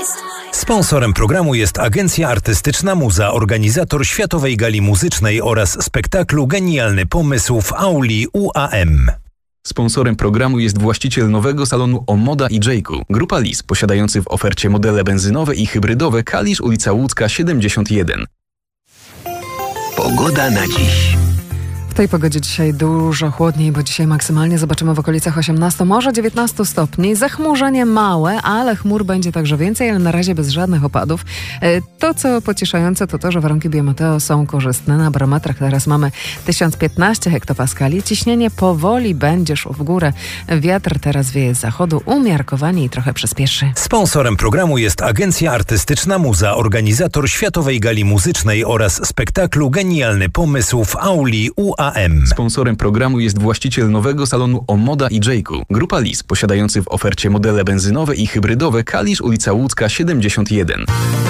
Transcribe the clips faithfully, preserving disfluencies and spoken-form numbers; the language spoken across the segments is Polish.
Sponsorem programu jest Agencja Artystyczna Muza, organizator Światowej Gali Muzycznej oraz spektaklu Genialny Pomysł w auli U A M. Sponsorem programu jest właściciel nowego salonu Omoda i Jayku. Grupa Lis, posiadający w ofercie modele benzynowe i hybrydowe. Kalisz, ulica Łódzka siedemdziesiąt jeden. Pogoda na dziś. W tej pogodzie dzisiaj dużo chłodniej, bo dzisiaj maksymalnie zobaczymy w okolicach osiemnaście, może dziewiętnaście stopni. Zachmurzenie małe, ale chmur będzie także więcej, ale na razie bez żadnych opadów. To, co pocieszające, to to, że warunki biometeo są korzystne. Na barometrach teraz mamy tysiąc piętnaście hektopaskali. Ciśnienie powoli będzie szło w górę. Wiatr teraz wieje z zachodu, umiarkowanie i trochę przyspieszy. Sponsorem programu jest Agencja Artystyczna Muza, organizator Światowej Gali Muzycznej oraz spektaklu Genialny Pomysł w auli U A M. Sponsorem programu jest właściciel nowego salonu Omoda i Jayku. Grupa Lis, posiadający w ofercie modele benzynowe i hybrydowe. Kalisz, ulica Łódzka siedemdziesiąt jeden.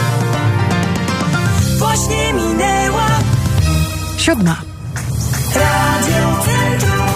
Właśnie minęła Siódma. Radio Centrum.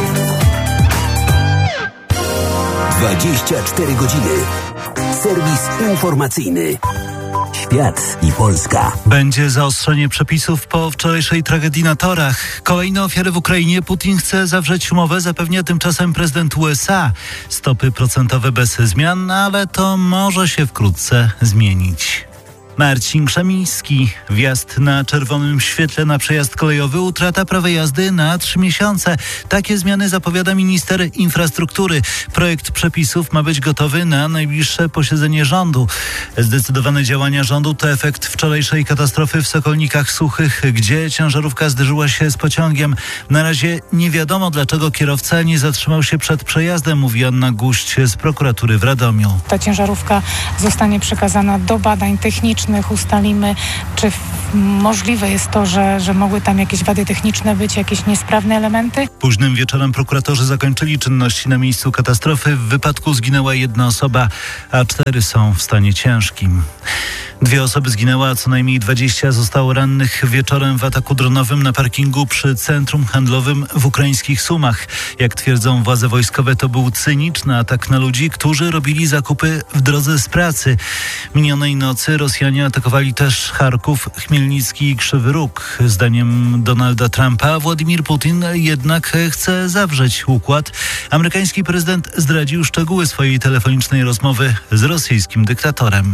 dwadzieścia cztery godziny. Serwis informacyjny. Świat i Polska. Będzie zaostrzenie przepisów po wczorajszej tragedii na torach. Kolejne ofiary w Ukrainie. Putin chce zawrzeć umowę, zapewnia tymczasem prezydent U S A. Stopy procentowe bez zmian, ale to może się wkrótce zmienić. Marcin Krzemiński. Wjazd na czerwonym świetle na przejazd kolejowy, utrata prawa jazdy na trzy miesiące. Takie zmiany zapowiada minister infrastruktury. Projekt przepisów ma być gotowy na najbliższe posiedzenie rządu. Zdecydowane działania rządu to efekt wczorajszej katastrofy w Sokolnikach Suchych, gdzie ciężarówka zderzyła się z pociągiem. Na razie nie wiadomo, dlaczego kierowca nie zatrzymał się przed przejazdem, mówi Anna Guść z prokuratury w Radomiu. Ta ciężarówka zostanie przekazana do badań technicznych. Ustalimy, czy możliwe jest to, że, że mogły tam jakieś wady techniczne być, jakieś niesprawne elementy. Późnym wieczorem prokuratorzy zakończyli czynności na miejscu katastrofy. W wypadku zginęła jedna osoba, a cztery są w stanie ciężkim. Dwie osoby zginęły, a co najmniej dwadzieścia zostało rannych wieczorem w ataku dronowym na parkingu przy centrum handlowym w ukraińskich Sumach. Jak twierdzą władze wojskowe, to był cyniczny atak na ludzi, którzy robili zakupy w drodze z pracy. Minionej nocy Rosjanie atakowali też Charków, Chmielnicki i Krzywy Róg. Zdaniem Donalda Trumpa Władimir Putin jednak chce zawrzeć układ. Amerykański prezydent zdradził szczegóły swojej telefonicznej rozmowy z rosyjskim dyktatorem.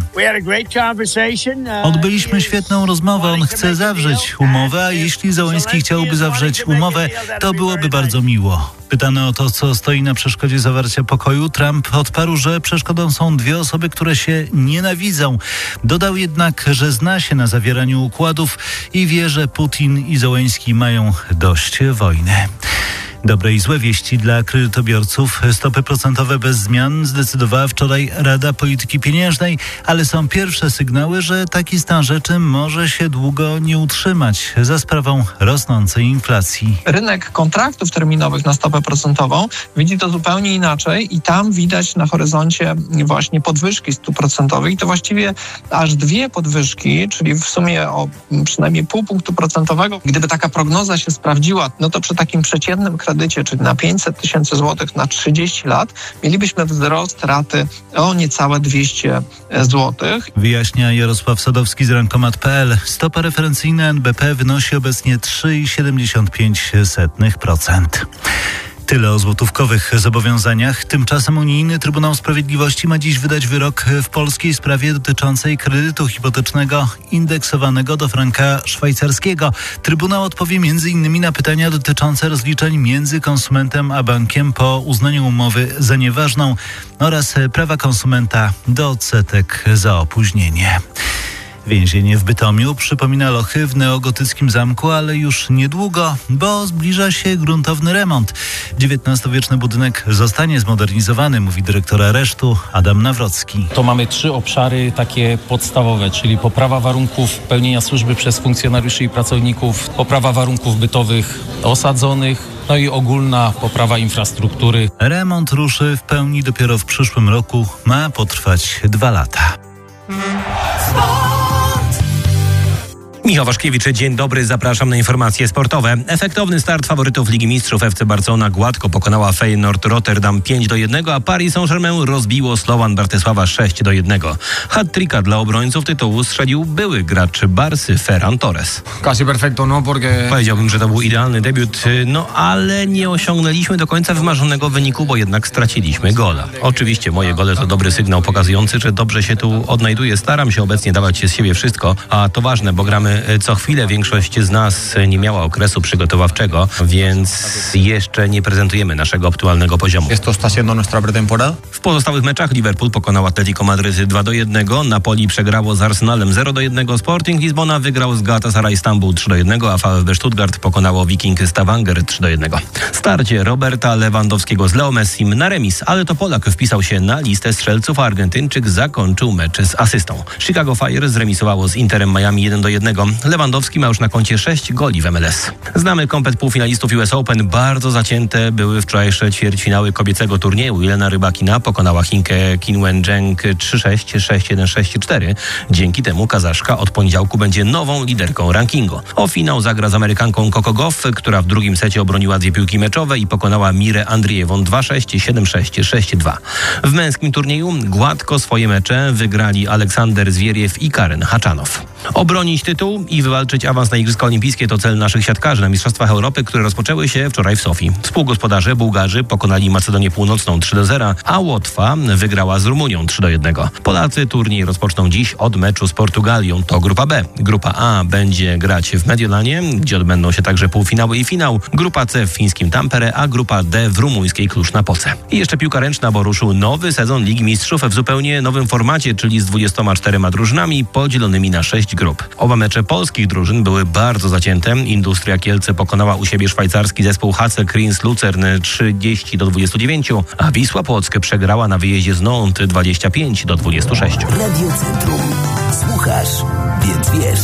Odbyliśmy świetną rozmowę. On chce zawrzeć umowę, a jeśli Zełenski chciałby zawrzeć umowę, to byłoby bardzo miło. Pytany o to, co stoi na przeszkodzie zawarcia pokoju, Trump odparł, że przeszkodą są dwie osoby, które się nienawidzą. Dodał jednak, że zna się na zawieraniu układów i wie, że Putin i Zełenski mają dość wojny. Dobre i złe wieści dla kredytobiorców. Stopy procentowe bez zmian zdecydowała wczoraj Rada Polityki Pieniężnej, ale są pierwsze sygnały, że taki stan rzeczy może się długo nie utrzymać za sprawą rosnącej inflacji. Rynek kontraktów terminowych na stopę procentową widzi to zupełnie inaczej i tam widać na horyzoncie właśnie podwyżki stóp procentowych i to właściwie aż dwie podwyżki, czyli w sumie o przynajmniej pół punktu procentowego. Gdyby taka prognoza się sprawdziła, no to przy takim przeciętnym kredycie, czyli na pięćset tysięcy złotych na trzydzieści lat, mielibyśmy wzrost raty o niecałe dwieście złotych. Wyjaśnia Jarosław Sadowski z Rankomat kropka p l. Stopa referencyjna N B P wynosi obecnie trzy przecinek siedemdziesiąt pięć procent. Tyle o złotówkowych zobowiązaniach. Tymczasem Unijny Trybunał Sprawiedliwości ma dziś wydać wyrok w polskiej sprawie dotyczącej kredytu hipotecznego indeksowanego do franka szwajcarskiego. Trybunał odpowie między innymi na pytania dotyczące rozliczeń między konsumentem a bankiem po uznaniu umowy za nieważną oraz prawa konsumenta do odsetek za opóźnienie. Więzienie w Bytomiu przypomina lochy w neogotyckim zamku, ale już niedługo, bo zbliża się gruntowny remont. dziewiętnastowieczny budynek zostanie zmodernizowany, mówi dyrektor aresztu Adam Nawrocki. To mamy trzy obszary takie podstawowe, czyli poprawa warunków pełnienia służby przez funkcjonariuszy i pracowników, poprawa warunków bytowych osadzonych, no i ogólna poprawa infrastruktury. Remont ruszy w pełni dopiero w przyszłym roku, ma potrwać dwa lata. Michał Waszkiewicz, dzień dobry, zapraszam na informacje sportowe. Efektowny start faworytów Ligi Mistrzów. F C Barcelona gładko pokonała Feyenoord Rotterdam pięć do jednego, a Paris Saint-Germain rozbiło Slovan Bratysława sześć do jednego. Hat-tricka dla obrońców tytułu strzelił były gracz Barsy Ferran Torres. Casi perfecto, no? Porque... Powiedziałbym, że to był idealny debiut, no ale nie osiągnęliśmy do końca wymarzonego wyniku, bo jednak straciliśmy gola. Oczywiście moje gole to dobry sygnał pokazujący, że dobrze się tu odnajduję. Staram się obecnie dawać z siebie wszystko, a to ważne, bo gramy co chwilę. Większość z nas nie miała okresu przygotowawczego, więc jeszcze nie prezentujemy naszego optymalnego poziomu. Esto está siendo nuestra pretemporada. W pozostałych meczach Liverpool pokonał Atletico Madryt dwa do jednego, Napoli przegrało z Arsenalem zero do jednego, Sporting Lizbona wygrał z Galatasaray Stambuł trzy do jednego, a VfB Stuttgart pokonało Viking Stavanger trzy do jednego. Starcie Roberta Lewandowskiego z Leo Messim na remis, ale to Polak wpisał się na listę strzelców, a Argentyńczyk zakończył mecz z asystą. Chicago Fire zremisowało z Interem Miami jeden do jednego. Lewandowski ma już na koncie sześć goli w M L S. Znamy komplet półfinalistów U S Open. Bardzo zacięte były wczorajsze ćwierćfinały kobiecego turnieju. Jelena Rybakina pokonała Chinkę Qin Wen-zheng trzy sześć, sześć jeden, sześć cztery. Dzięki temu Kazaszka od poniedziałku będzie nową liderką rankingu. O finał zagra z Amerykanką Coco Gauff, która w drugim secie obroniła dwie piłki meczowe i pokonała Mirę Andriewą dwa sześć, siedem sześć, sześć dwa. W męskim turnieju gładko swoje mecze wygrali Aleksander Zwieriew i Karen Haczanow. Obronić tytuł i wywalczyć awans na Igrzyska Olimpijskie to cel naszych siatkarzy na Mistrzostwach Europy, które rozpoczęły się wczoraj w Sofii. Współgospodarze Bułgarzy pokonali Macedonię Północną trzy do zera, a Łotwa wygrała z Rumunią trzy do jednego. Polacy turniej rozpoczną dziś od meczu z Portugalią. To grupa B. Grupa A będzie grać w Mediolanie, gdzie odbędą się także półfinały i finał. Grupa C w fińskim Tampere, a grupa D w rumuńskiej Cluj-Napoce. I jeszcze piłka ręczna, bo ruszył nowy sezon Ligi Mistrzów w zupełnie nowym formacie, czyli z dwudziestoma czterema drużynami podzielonymi na sześć grup. Oba mecze polskich drużyn były bardzo zacięte. Industria Kielce pokonała u siebie szwajcarski zespół H C Kriens Lucern trzydzieści do dwudziestu dziewięciu, a Wisła Płock przegrała na wyjeździe z Nantes dwadzieścia pięć do dwudziestu sześciu. Radio Centrum. Słuchasz, więc wiesz.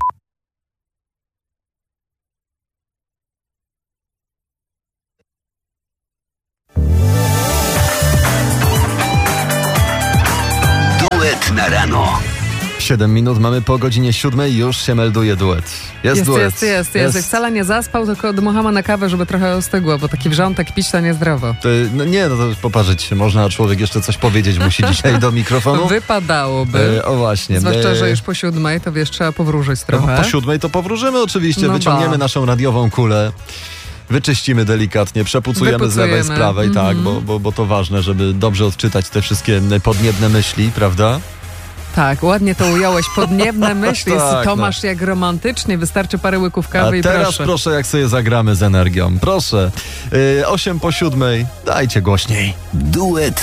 Duet na rano. Siedem minut mamy po godzinie siódmej, już się melduje duet. Jest, jest duet. Jest, jest, jest, jest. Wcale nie zaspał, tylko dmuchama na kawę, żeby trochę ostygło, bo taki wrzątek pić to niezdrowo. To, no nie, no to poparzyć się można, a człowiek jeszcze coś powiedzieć musi dzisiaj do mikrofonu. Wypadałoby. E, o właśnie. Zwłaszcza, e... że już po siódmej, to wiesz, trzeba powróżyć trochę. No, po siódmej to powróżymy oczywiście, no wyciągniemy ba. naszą radiową kulę. Wyczyścimy delikatnie, przepucujemy z lewej, z prawej, mm-hmm. tak, bo, bo, bo to ważne, żeby dobrze odczytać te wszystkie podniebne myśli, prawda? Tak, ładnie to ująłeś. Podniebne myśli. tak, Tomasz no. jak romantycznie. Wystarczy parę łyków kawy A i teraz proszę. proszę, jak sobie zagramy z energią. Proszę. Yy, osiem po siódmej. Dajcie głośniej. Duet